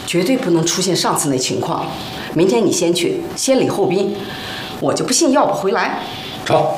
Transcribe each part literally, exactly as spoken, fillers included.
绝对不能出现上次那情况。明天你先去，先礼后兵，我就不信要不回来。 好。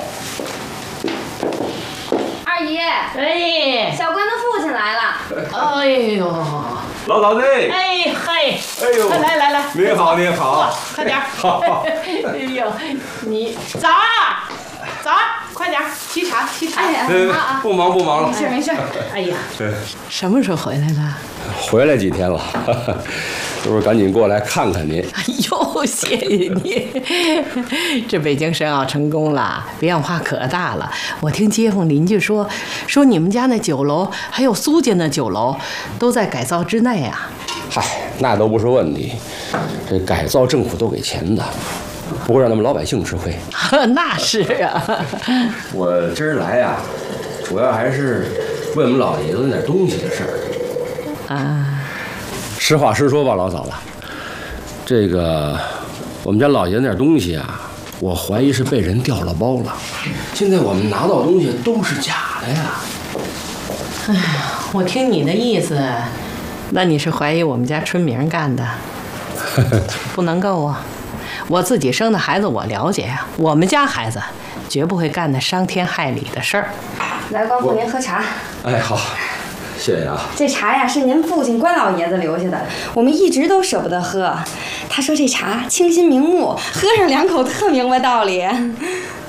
二姨， 哎， 小关的父亲来了。 哎呦， 老嫂子， 哎嘿， 哎呦， 来来来， 您好您好， 快点。 好。 哎呦，你早啊，早啊，快点沏茶沏茶。 哎呀， 呃啊啊， 不忙不忙了。 没事没事。 哎呀， 对， 什么时候回来的？ 回来几天了，这不是赶紧过来看看您。 哎呦，谢谢你！这北京申奥成功了，变化可大了。我听街坊邻居说，说你们家那酒楼，还有苏家那酒楼，都在改造之内啊。 嗨，那都不是问题，这改造政府都给钱的，不会让咱们老百姓吃亏。 那是啊。 我今儿来呀、啊，主要还是问我们老爷子那点东西的事儿。 啊， 实话实说吧，老嫂子，这个我们家老爷子那点东西啊，我怀疑是被人调了包了。现在我们拿到东西都是假的呀。 哎呀，我听你的意思，那你是怀疑我们家春明干的？不能够啊！我自己生的孩子我了解呀、啊，我们家孩子绝不会干那伤天害理的事儿。 来，关父您喝茶。 哎，好。谢谢啊！ 这茶呀是您父亲关老爷子留下的，我们一直都舍不得喝。他说这茶清新明目，喝上两口特明白道理。